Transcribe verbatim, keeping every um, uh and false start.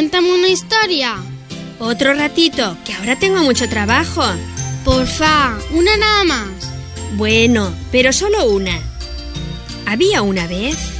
cuéntame una historia. Otro ratito, que ahora tengo mucho trabajo. Porfa, una nada más. Bueno, pero solo una. Había una vez